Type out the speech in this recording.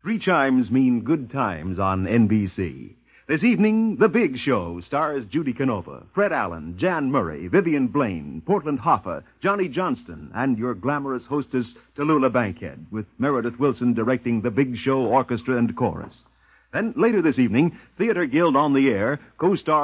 Three chimes mean good times on NBC. This evening, The Big Show stars Judy Canova, Fred Allen, Jan Murray, Vivian Blaine, Portland Hoffa, Johnny Johnston, and your glamorous hostess, Tallulah Bankhead, with Meredith Wilson directing The Big Show Orchestra and Chorus. Then, later this evening, Theater Guild on the Air co-star